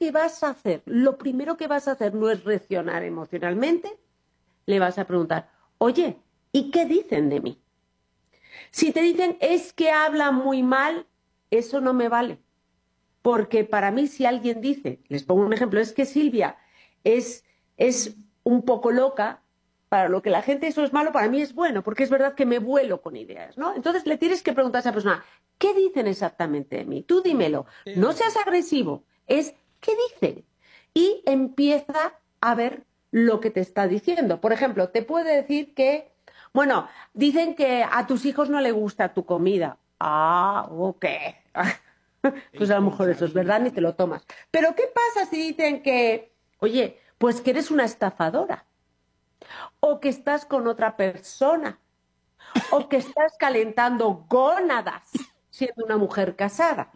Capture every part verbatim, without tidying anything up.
que vas a hacer, lo primero que vas a hacer no es reaccionar emocionalmente, le vas a preguntar, oye, ¿y qué dicen de mí? Si te dicen, es que habla muy mal, eso no me vale. Porque para mí, si alguien dice, les pongo un ejemplo, es que Silvia es, es un poco loca, para lo que la gente eso es malo, para mí es bueno, porque es verdad que me vuelo con ideas, ¿no? Entonces le tienes que preguntar a esa persona, ¿qué dicen exactamente de mí? Tú dímelo, no seas agresivo, es ¿qué dicen? Y empieza a ver lo que te está diciendo. Por ejemplo, te puede decir que, bueno, dicen que a tus hijos no les gusta tu comida. Ah, ok. Pues a lo mejor eso es verdad, ni te lo tomas. Pero ¿qué pasa si dicen que, oye, pues que eres una estafadora? O que estás con otra persona, o que estás calentando gónadas siendo una mujer casada.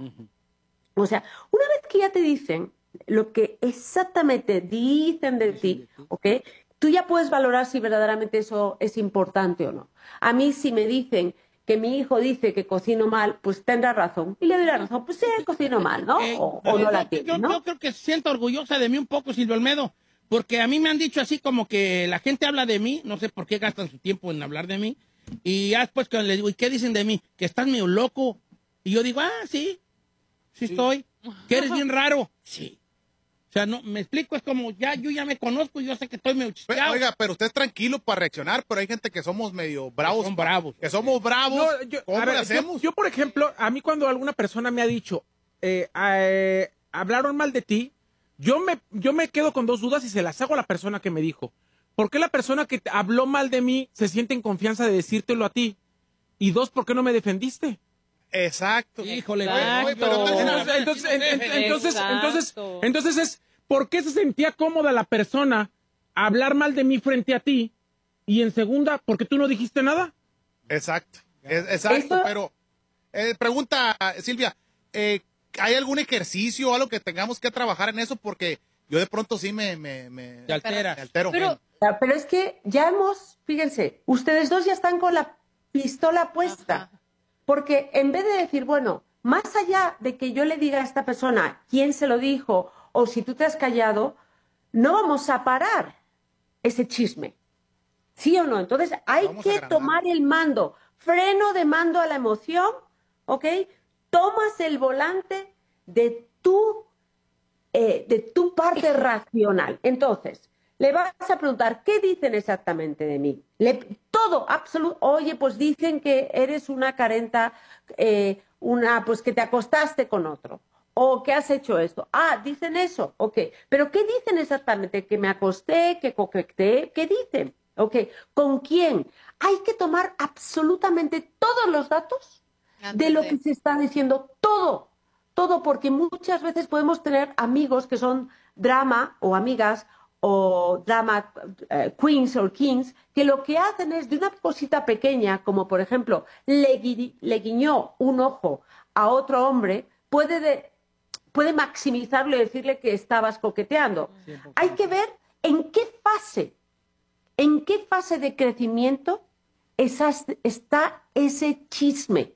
O sea, una vez que ya te dicen lo que exactamente dicen de ti, ¿ok? Tú ya puedes valorar si verdaderamente eso es importante o no. A mí si me dicen que mi hijo dice que cocino mal, pues tendrá razón. Y le doy la razón, pues sí, cocino mal, ¿no? Eh, O, o eh, no la yo, tiene, yo, ¿no? yo creo que se siento orgullosa de mí un poco, Silvio Olmedo, porque a mí me han dicho así como que la gente habla de mí, no sé por qué gastan su tiempo en hablar de mí, y ya después que les digo, ¿y qué dicen de mí? Que estás medio loco. Y yo digo, ah, sí, sí, sí. estoy. Que eres bien raro. Sí. O sea, no, me explico, es como, ya, yo ya me conozco, yo sé que estoy medio chispeado. Oiga, pero usted es tranquilo para reaccionar, pero hay gente que somos medio bravos. Que son bravos. Que somos bravos. No, yo, ¿Cómo a ver, le hacemos? Yo, yo, por ejemplo, a mí cuando alguna persona me ha dicho, eh, eh, hablaron mal de ti, yo me, yo me quedo con dos dudas y se las hago a la persona que me dijo. ¿Por qué la persona que habló mal de mí se siente en confianza de decírtelo a ti? Y dos, ¿por qué no me defendiste? Exacto. Híjole, Exacto. güey. Pero Entonces, entonces, en- en- entonces, entonces, entonces es, ¿por qué se sentía cómoda la persona a hablar mal de mí frente a ti? Y en segunda, ¿por qué tú no dijiste nada? Exacto. Es- exacto, Eso- pero eh, pregunta, Silvia, eh, ¿hay algún ejercicio o algo que tengamos que trabajar en eso? Porque yo de pronto sí me, me, me, Te altera. me altero. Pero, Pero es que ya hemos, fíjense, ustedes dos ya están con la pistola puesta. Ajá. Porque en vez de decir, bueno, más allá de que yo le diga a esta persona quién se lo dijo o si tú te has callado, no vamos a parar ese chisme. ¿Sí o no? Entonces hay Vamos a que agrandar. tomar el mando, freno de mando a la emoción, ¿ok? Tomas el volante de tu, eh, de tu parte racional. Entonces, le vas a preguntar, ¿qué dicen exactamente de mí? Le, todo, absoluto. Oye, pues dicen que eres una carenta, eh, una, pues que te acostaste con otro. O que has hecho esto. Ah, dicen eso. Ok. Pero ¿qué dicen exactamente? Que me acosté, que coqueteé. ¿Qué dicen? Ok. ¿Con quién? Hay que tomar absolutamente todos los datos de lo que se está diciendo. Todo. Todo, porque muchas veces podemos tener amigos que son drama o amigas o drama eh, queens o kings, que lo que hacen es de una cosita pequeña, como por ejemplo, le, gui le guiñó un ojo a otro hombre, puede, de, puede maximizarlo y decirle que estabas coqueteando. Hay que ver en qué fase, en qué fase de crecimiento esas, está ese chisme.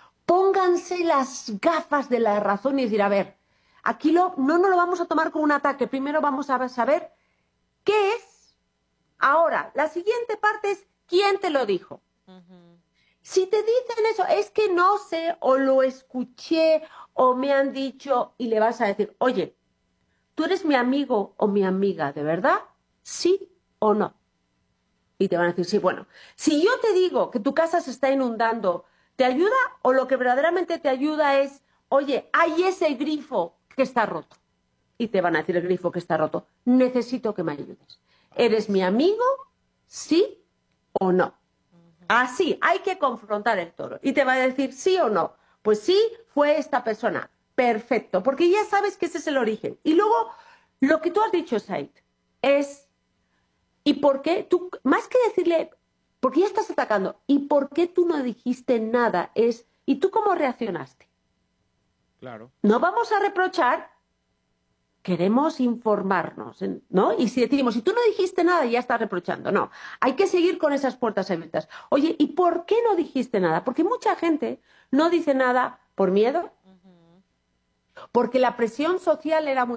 Pónganse las gafas de la razón y decir, a ver, aquí lo, no nos lo vamos a tomar como un ataque, primero vamos a saber ¿qué es? Ahora, la siguiente parte es ¿quién te lo dijo? Uh-huh. Si te dicen eso, es que no sé, o lo escuché, o me han dicho, y le vas a decir, oye, ¿tú eres mi amigo o mi amiga, de verdad? ¿Sí o no? Y te van a decir, sí, bueno, si yo te digo que tu casa se está inundando, ¿te ayuda? O lo que verdaderamente te ayuda es, oye, hay ese grifo que está roto. Y te van a decir el grifo que está roto. Necesito que me ayudes. ¿Eres mi amigo? ¿Sí o no? Así, hay que confrontar el toro. Y te va a decir sí o no. Pues sí, fue esta persona. Perfecto, porque ya sabes que ese es el origen. Y luego, lo que tú has dicho, Said, es, ¿y por qué? Tú, más que decirle, porque ya estás atacando, ¿y por qué tú no dijiste nada? Es, ¿y tú cómo reaccionaste? Claro. No vamos a reprochar. Queremos informarnos, ¿no? Y si decimos, si tú no dijiste nada, ya estás reprochando. No, hay que seguir con esas puertas abiertas. Oye, ¿y por qué no dijiste nada? Porque mucha gente no dice nada por miedo, porque la presión social era muy